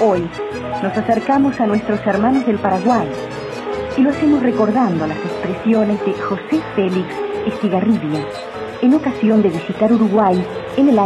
Hoy nos acercamos a nuestros hermanos del Paraguay y lo hacemos recordando las expresiones de José Félix Estigarribia en ocasión de visitar Uruguay en el año